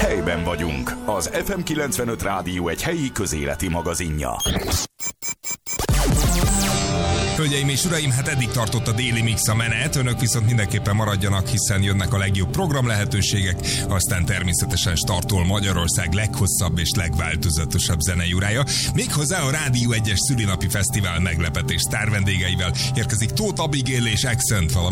Helyben vagyunk. Az FM 95 Rádió egy helyi közéleti magazinja. Hölgyeim és uraim, hát eddig tartott a déli mix a menet, önök viszont mindenképpen maradjanak, hiszen jönnek a legjobb program lehetőségek, aztán természetesen startol Magyarország leghosszabb és legváltozatosabb zenejúrája. Méghozzá a Rádió 1-es szülinapi fesztivál meglepetés sztárvendégeivel érkezik Tóth Abigail és Accent, valamint